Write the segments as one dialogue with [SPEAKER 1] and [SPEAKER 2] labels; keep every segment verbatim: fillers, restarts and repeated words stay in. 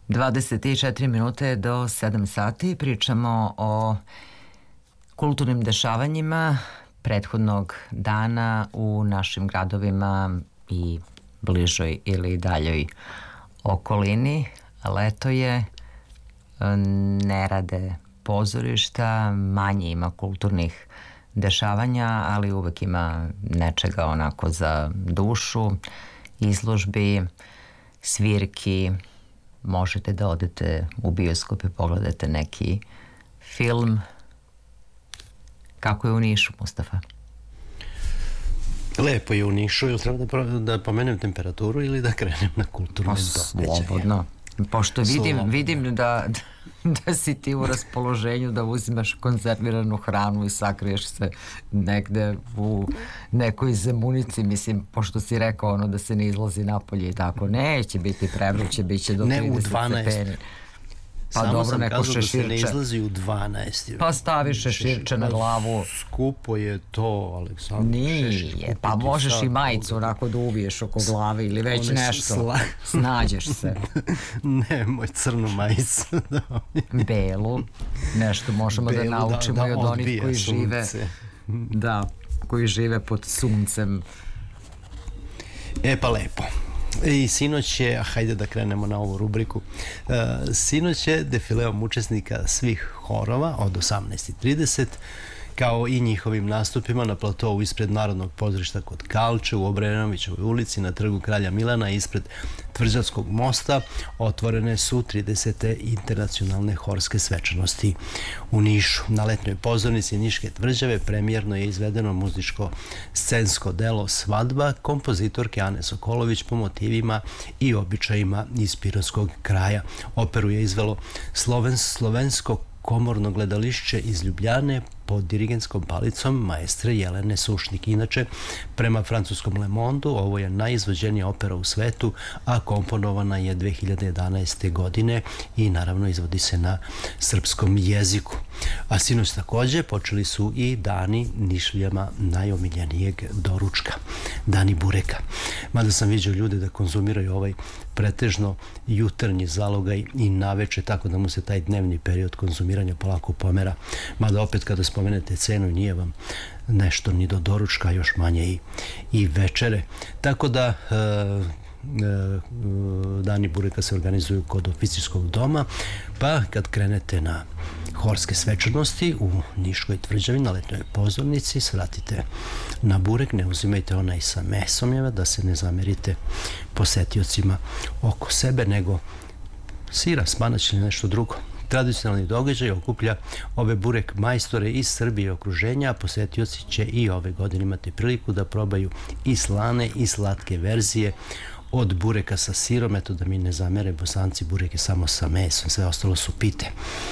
[SPEAKER 1] dvadeset četiri minute do sedam sati. Pričamo o kulturnim dešavanjima prethodnog dana u našim gradovima i bližoj ili daljoj okolini. Leto je, ne rade pozorišta, manje ima kulturnih dešavanja, ali uvek ima nečega onako za dušu, izložbi, svirki. Možete da odete u bioskop i pogledate neki film. Kako je u Nišu, Mustafa?
[SPEAKER 2] Lepo je u Nišu. Ili treba da, da pomenem temperaturu ili da krenem na kulturne događaje?
[SPEAKER 1] Slobodno. Pošto vidim, vidim da, da si ti u raspoloženju da uzimaš konzerviranu hranu i sakriješ se negde u nekoj zemunici, mislim, pošto si rekao ono da se ne izlazi napolje i tako, neće biti prevruće, bit će do trideset stepeni. Pa
[SPEAKER 2] samo
[SPEAKER 1] dobro,
[SPEAKER 2] sam
[SPEAKER 1] neko
[SPEAKER 2] kazao
[SPEAKER 1] šeširče.
[SPEAKER 2] Da se ne izlazi u dvanaest.
[SPEAKER 1] Pa staviš šeširče na glavu.
[SPEAKER 2] Skupo je to, Aleksandar.
[SPEAKER 1] Nije, pa možeš i majicu onako da uviješ oko glave ili već nešto. Snađeš se.
[SPEAKER 2] Nemoj crnu majicu.
[SPEAKER 1] Belu. Nešto možemo da naučimo i od onih koji žive. Da, koji žive pod suncem.
[SPEAKER 2] E pa lepo. I sinoć je, a hajde da krenemo na ovu rubriku, uh, sinoć je defileom učesnika svih horova od osamnaest i trideset, kao i njihovim nastupima na platovu ispred Narodnog pozorišta kod Kalče, u Obrenovićevoj ulici, na trgu Kralja Milana, ispred Tvrđavskog mosta, otvorene su tridesete internacionalne horske svečanosti u Nišu. Na letnjoj pozornici Niške tvrđave premijerno je izvedeno muzičko scensko delo Svadba kompozitorke Ane Sokolović po motivima i običajima iz pirotskog kraja. Operu je izvelo Slovens, slovensko komorno gledališće iz Ljubljane pod dirigentskom palicom maestre Jelene Sušnik. Inače, prema francuskom Le Mondu, ovo je najizvođenija opera u svetu, a komponovana je dve hiljade jedanaeste. godine i naravno izvodi se na srpskom jeziku. A sinoć takođe počeli su i dani Nišlijama najomiljenijeg doručka, dani bureka. Mada sam viđao ljude da konzumiraju ovaj pretežno jutarnji zalogaj i naveče, tako da mu se taj dnevni period konzumiranja polako pomera. Mada opet kada spomenete cenu, nije vam nešto ni do doručka, još manje i, i večere. Tako da e, e, dani bureka se organizuju kod oficirskog doma, pa kad krenete na horske svečanosti u Niškoj tvrđavi na letnjoj pozornici, svratite na burek, ne uzimajte onaj sa mesom, jeva, da se ne zamerite posetiocima oko sebe, nego sira, spanać ili nešto drugo. Tradicionalni događaj okuplja ove burek majstore iz Srbije i okruženja, a posetioci će i ove godine imati priliku da probaju i slane i slatke verzije od bureka sa sirom. Eto, da mi ne zamere Bosanci, burek je samo sa mesom, sve ostalo su pite.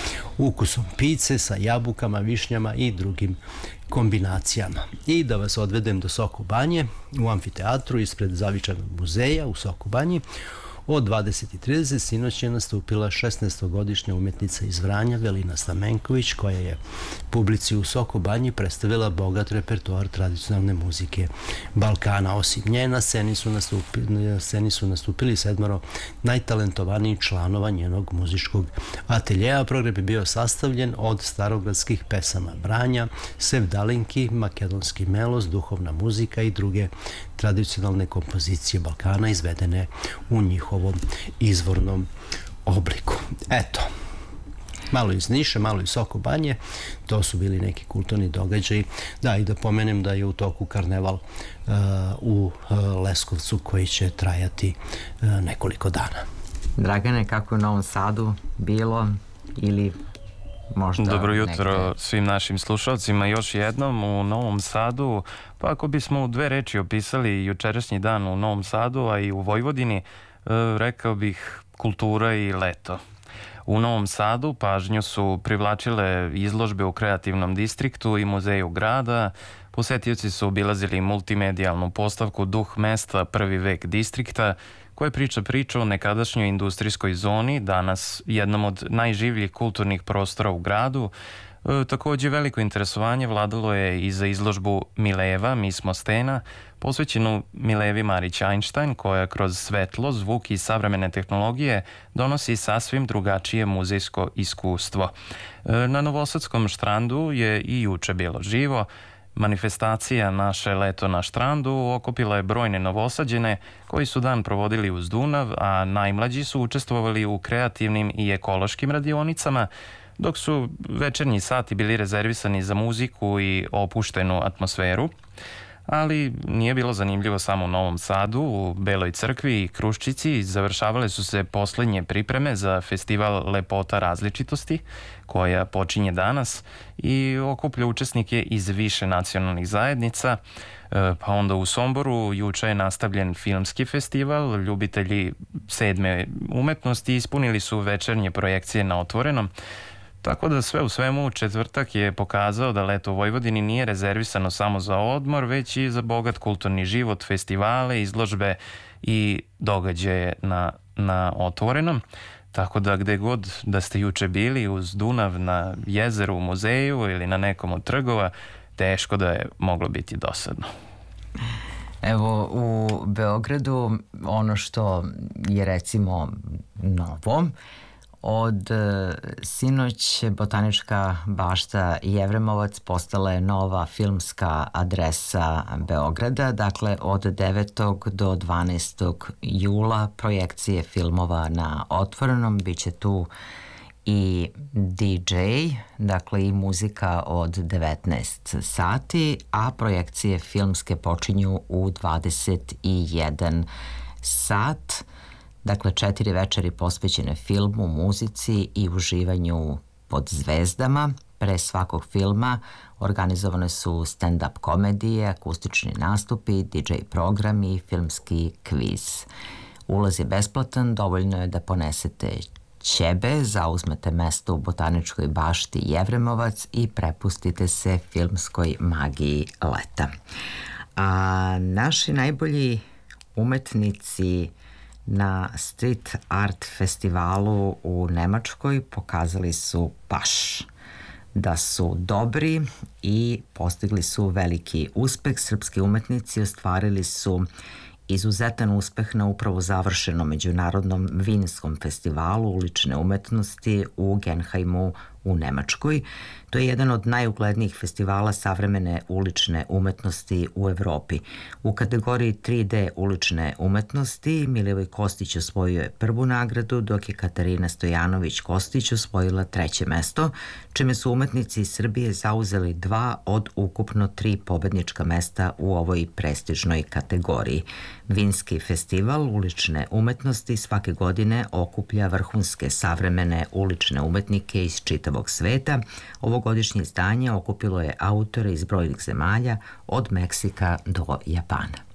[SPEAKER 2] Ukusom pice sa jabukama, višnjama i drugim kombinacijama. I da vas odvedem do Soko Banje, u amfiteatru ispred Zavičajnog muzeja u Soko Banji. Od dvadeset i trideset sinoć je nastupila šesnaestogodišnja umetnica iz Vranja, Velina Stamenković, koja je publici u Soko Banji predstavila bogat repertoar tradicionalne muzike Balkana. Osim nje, na sceni su nastupili, na sceni su nastupili sedmoro najtalentovanijih članova njenog muzičkog ateljeja. Program je bio sastavljen od starogradskih pesama Vranja, sevdalinki, makedonski melos, duhovna muzika i druge tradicionalne kompozicije Balkana izvedene u njihovom izvornom obliku. Eto, malo iz Niša, malo iz Soko Banje, to su bili neki kulturni događaji. Da, i da pomenem da je u toku karneval uh, u uh, Leskovcu koji će trajati uh, nekoliko dana.
[SPEAKER 1] Dragane, kako je u Novom Sadu bilo ili možda
[SPEAKER 3] Dobro jutro
[SPEAKER 1] negde
[SPEAKER 3] svim našim slušalcima još jednom u Novom Sadu. Pa ako bismo u dve reči opisali jučerašnji dan u Novom Sadu, a i u Vojvodini, rekao bih kultura i leto. U Novom Sadu pažnju su privlačile izložbe u kreativnom distriktu i muzeju grada. Posetioci su obilazili multimedijalnu postavku Duh mesta, prvi vek distrikta, koja priča priča o nekadašnjoj industrijskoj zoni, danas jednom od najživljih kulturnih prostora u gradu. E, takođe, veliko interesovanje vladalo je i za izložbu Mileva, Mi smo stena, posvećenu Milevi Marić Einstein, koja kroz svetlo, zvuk i savremene tehnologije donosi sasvim drugačije muzejsko iskustvo. E, na Novosadskom štrandu je i juče bilo živo. Manifestacija Naše leto na štrandu okupila je brojne Novosađene koji su dan provodili uz Dunav, a najmlađi su učestvovali u kreativnim i ekološkim radionicama, dok su večernji sati bili rezervisani za muziku i opuštenu atmosferu. Ali nije bilo zanimljivo samo u Novom Sadu, u Beloj crkvi i Kruščici završavale su se poslednje pripreme za festival Lepota različitosti, koja počinje danas i okuplja učesnike iz više nacionalnih zajednica. Pa onda u Somboru juče je nastavljen filmski festival. Ljubitelji sedme umetnosti ispunili su večernje projekcije na otvorenom. Tako da sve u svemu četvrtak je pokazao da leto u Vojvodini nije rezervisano samo za odmor, već i za bogat kulturni život, festivale, izložbe i događaje na, na otvorenom. Tako da gde god da ste juče bili uz Dunav na jezeru, u muzeju ili na nekom od trgova, teško da je moglo biti dosadno.
[SPEAKER 1] Evo, u Beogradu ono što je recimo novo, od sinoć Botanička bašta Jevremovac postala je nova filmska adresa Beograda. Dakle, od devetog do dvanaestog jula projekcije filmova na otvorenom. Biće tu i D J, dakle i muzika od devetnaest sati, a projekcije filmske počinju u dvadeset jedan sat. Dakle, četiri večeri posvećene filmu, muzici i uživanju pod zvezdama. Pre svakog filma organizovane su stand-up komedije, akustični nastupi, D J programi i filmski kviz. Ulaz je besplatan, dovoljno je da ponesete ćebe, zauzmete mesto u Botaničkoj bašti Jevremovac i prepustite se filmskoj magiji leta. A naši najbolji umetnici na Street Art festivalu u Nemačkoj pokazali su baš da su dobri i postigli su veliki uspeh. Srpski umetnici ostvarili su izuzetan uspeh na upravo završenom međunarodnom vinskom festivalu ulične umetnosti u Genheimu u Nemačkoj. To je jedan od najuglednijih festivala savremene ulične umetnosti u Evropi. U kategoriji tri D ulične umetnosti Milivoj Kostić osvojio je prvu nagradu, dok je Katarina Stojanović-Kostić osvojila treće mesto, čime su umetnici iz Srbije zauzeli dva od ukupno tri pobednička mesta u ovoj prestižnoj kategoriji. Vinski festival ulične umetnosti svake godine okuplja vrhunske savremene ulične umetnike iz čitavog sveta. Ovogodišnje izdanje okupilo je autore iz brojnih zemalja od Meksika do Japana.